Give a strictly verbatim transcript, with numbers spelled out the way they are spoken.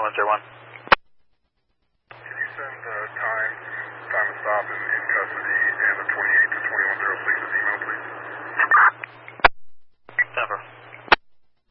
one zero one. Can you send uh, time, time of stop in, in custody and the twenty-eight to twenty-one oh